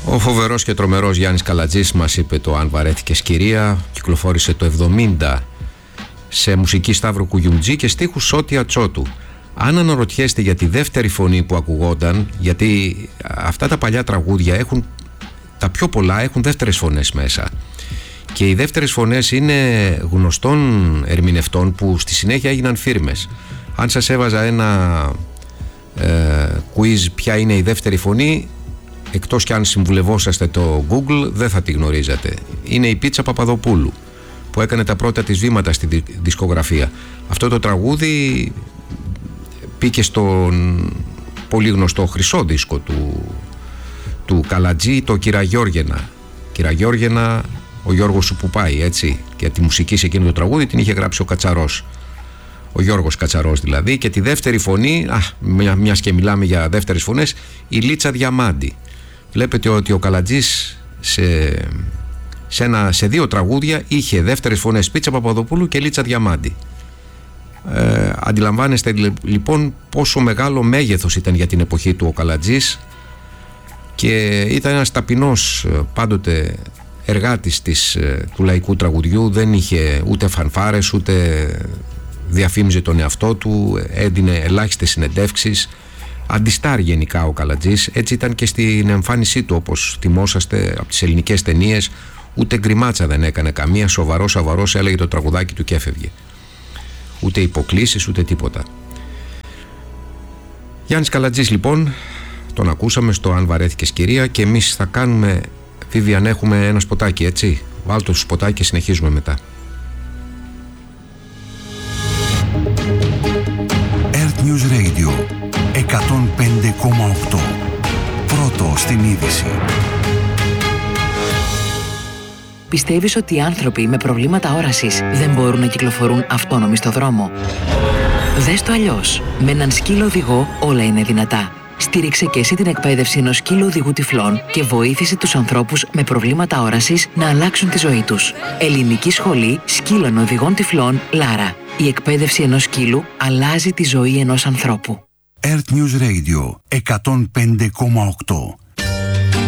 Ο φοβερός και τρομερός Γιάννης Καλατζής μας είπε το «Αν βαρέθηκες κυρία», κυκλοφόρησε το 70 σε μουσική Σταύρο Κουγιουμτζή και στίχους Σώτια Τσότου. Αν αναρωτιέστε για τη δεύτερη φωνή που ακουγόταν, γιατί αυτά τα παλιά τραγούδια έχουν, τα πιο πολλά έχουν δεύτερες φωνές μέσα, και οι δεύτερες φωνές είναι γνωστών ερμηνευτών που στη συνέχεια έγιναν φίρμες. Αν σας έβαζα ένα quiz ποια είναι η δεύτερη φωνή, εκτός κι αν συμβουλευόσαστε το Google, δεν θα τη γνωρίζατε. Είναι η Πίτσα Παπαδοπούλου, που έκανε τα πρώτα της βήματα στη δισκογραφία. Αυτό το τραγούδι πήκε στον πολύ γνωστό χρυσό δίσκο του Καλατζή, το Κυραγιώργαινα. Κυραγιώργαινα, ο Γιώργος σου που πάει, έτσι. Και τη μουσική σε εκείνο το τραγούδι την είχε γράψει ο Κατσαρός. Ο Γιώργος Κατσαρός δηλαδή. Και τη δεύτερη φωνή, μιας και μιλάμε για δεύτερες φωνές, η Λίτσα Διαμάντη. Βλέπετε ότι ο Καλατζής σε δύο τραγούδια είχε δεύτερες φωνές, Πίτσα Παπαδοπούλου και Λίτσα Διαμάντη. Αντιλαμβάνεστε λοιπόν πόσο μεγάλο μέγεθος ήταν για την εποχή του ο Καλατζής, και ήταν ένας ταπεινός πάντοτε εργάτης του λαϊκού τραγουδιού. Δεν είχε ούτε φανφάρες, ούτε διαφήμιζε τον εαυτό του, έδινε ελάχιστες συνεντεύξεις. Αντιστάρ γενικά ο Καλατζής. Έτσι ήταν και στην εμφάνισή του, όπως θυμόσαστε από τις ελληνικές ταινίες. Ούτε γκριμάτσα δεν έκανε καμία, σοβαρός έλεγε το τραγουδάκι του και έφευγε. Ούτε υποκλήσεις ούτε τίποτα. Γιάννης Καλατζής λοιπόν, τον ακούσαμε στο «Αν βαρέθηκες κυρία», και εμείς θα κάνουμε, Βίβιαν, έχουμε ένα σποτάκι, έτσι. Βάλτε το σποτάκι και συνεχίζουμε μετά. Earth News Radio 105,8. Πρώτο στην είδηση. Πιστεύεις ότι οι άνθρωποι με προβλήματα όρασης δεν μπορούν να κυκλοφορούν αυτόνομοι στο δρόμο? Δες το αλλιώς. Με έναν σκύλο οδηγό όλα είναι δυνατά. Στήριξε και εσύ την εκπαίδευση ενός σκύλου οδηγού τυφλών και βοήθησε τους ανθρώπους με προβλήματα όρασης να αλλάξουν τη ζωή τους. Ελληνική Σχολή Σκύλων Οδηγών Τυφλών Λάρα. Η εκπαίδευση ενός σκύλου αλλάζει τη ζωή ενός ανθρώπου. Earth News Radio 105,8.